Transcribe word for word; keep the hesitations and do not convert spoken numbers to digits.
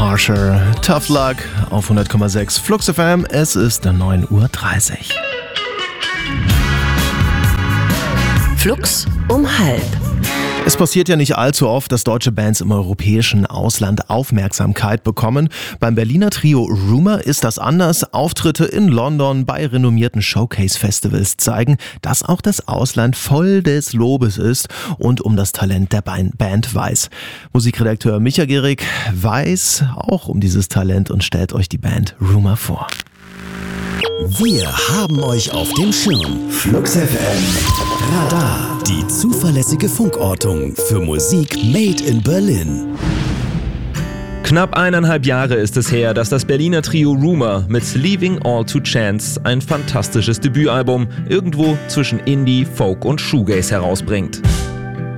Harsher, Tough Luck auf hundert Komma sechs Flux F M. Es ist neun Uhr dreißig. Flux um halb. Es passiert ja nicht allzu oft, dass deutsche Bands im europäischen Ausland Aufmerksamkeit bekommen. Beim Berliner Trio Rumour ist das anders. Auftritte in London bei renommierten Showcase-Festivals zeigen, dass auch das Ausland voll des Lobes ist und um das Talent der Band weiß. Musikredakteur Micha Gehrig weiß auch um dieses Talent und stellt euch die Band Rumour vor. Wir haben euch auf dem Schirm. Flux F M. Radar. Die zuverlässige Funkortung für Musik made in Berlin. Knapp eineinhalb Jahre ist es her, dass das Berliner Trio Rumour mit Leaving All to Chance ein fantastisches Debütalbum irgendwo zwischen Indie, Folk und Shoegaze herausbringt.